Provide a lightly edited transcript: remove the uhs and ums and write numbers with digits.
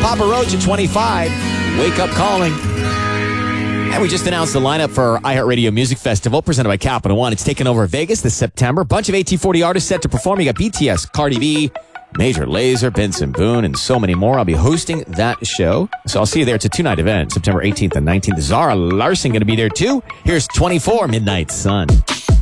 Papa Roach at 25. Wake Up Calling. And we just announced the lineup for iHeartRadio Music Festival presented by Capital One. It's taking over Vegas this September. Bunch of AT40 artists set to perform. You got BTS, Cardi B, Major Lazer, Benson Boone, and so many more. I'll be hosting that show. So I'll see you there. It's a 2-night event, September 18th and 19th. Zara Larson going to be there too. Here's 24 Midnight Sun.